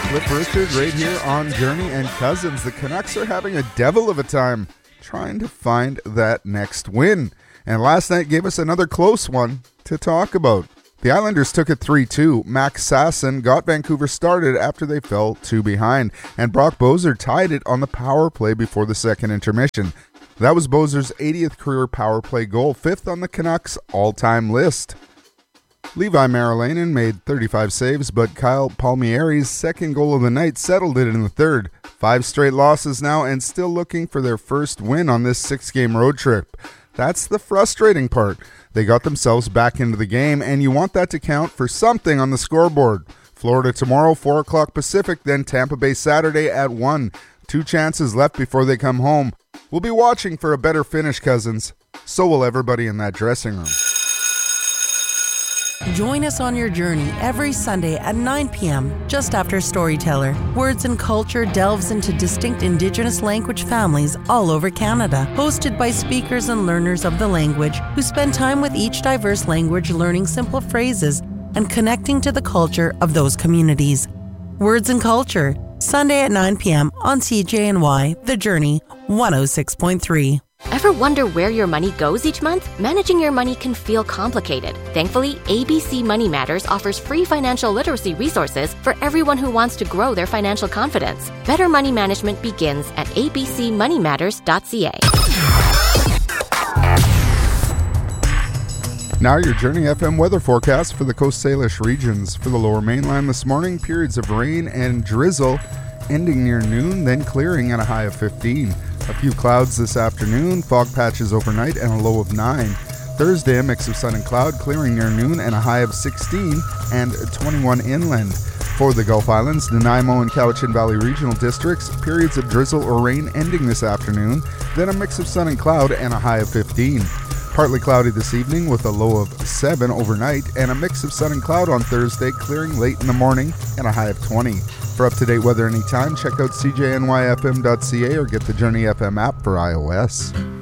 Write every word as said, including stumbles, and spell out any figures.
Cliff Richard right here on Journey and Cousins. The Canucks are having a devil of a time trying to find that next win. And last night gave us another close one to talk about. The Islanders took it three two. Max Sasson got Vancouver started after they fell two behind. And Brock Boeser tied it on the power play before the second intermission. That was Boeser's eightieth career power play goal, fifth on the Canucks all-time list. Levi Marilainen made thirty-five saves, but Kyle Palmieri's second goal of the night settled it in the third. Five straight losses now and still looking for their first win on this six-game road trip. That's the frustrating part. They got themselves back into the game, and you want that to count for something on the scoreboard. Florida tomorrow, four o'clock Pacific, then Tampa Bay Saturday at one. Two chances left before they come home. We'll be watching for a better finish, Cousins. So will everybody in that dressing room. Join us on your journey every Sunday at nine p.m. just after Storyteller. Words and Culture delves into distinct Indigenous language families all over Canada, hosted by speakers and learners of the language who spend time with each diverse language learning simple phrases and connecting to the culture of those communities. Words and Culture, Sunday at nine p.m. on C J N Y, The Journey, one oh six point three. Ever wonder where your money goes each month? Managing your money can feel complicated. Thankfully, A B C Money Matters offers free financial literacy resources for everyone who wants to grow their financial confidence. Better money management begins at a b c money matters dot c a. Now your Journey F M weather forecast for the Coast Salish regions. For the Lower Mainland this morning, periods of rain and drizzle ending near noon, then clearing at a high of fifteen. A few clouds this afternoon, fog patches overnight, and a low of nine. Thursday, a mix of sun and cloud, clearing near noon, and a high of sixteen and twenty-one inland. For the Gulf Islands, Nanaimo and Cowichan Valley regional districts, periods of drizzle or rain ending this afternoon, then a mix of sun and cloud and a high of fifteen. Partly cloudy this evening with a low of seven overnight, and a mix of sun and cloud on Thursday, clearing late in the morning and a high of twenty. For up-to-date weather anytime, check out c j n y f m dot c a or get the Journey F M app for iOS.